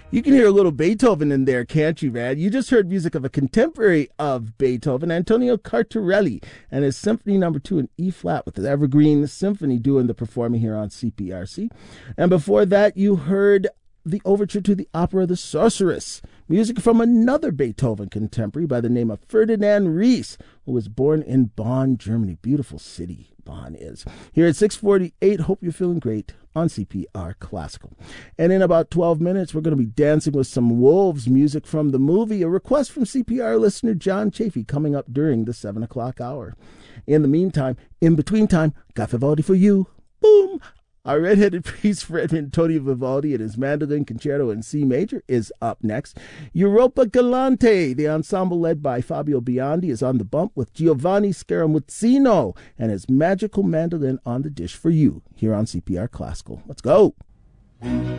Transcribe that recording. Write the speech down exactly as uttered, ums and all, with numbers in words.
You can hear a little Beethoven in there, can't you, man? You just heard music of a contemporary of Beethoven, Antonio Cartarelli, and his Symphony Number Two in E-flat with the Evergreen Symphony doing the performing here on C P R C. And before that, you heard the overture to the opera The Sorceress, music from another Beethoven contemporary by the name of Ferdinand Ries, who was born in Bonn, Germany. Beautiful city Bonn is. Here at six forty-eight, hope you're feeling great on C P R Classical. And in about twelve minutes, we're going to be dancing with some Wolves music from the movie, a request from C P R listener John Chafee, coming up during the seven o'clock hour. In the meantime, in between time, got Vivaldi for you. Boom! Our red-headed priest, Fred Antonio Vivaldi, and his mandolin concerto in C major is up next. Europa Galante, the ensemble led by Fabio Biondi, is on the bump with Giovanni Scaramuzzino and his magical mandolin on the dish for you here on C P R Classical. Let's go.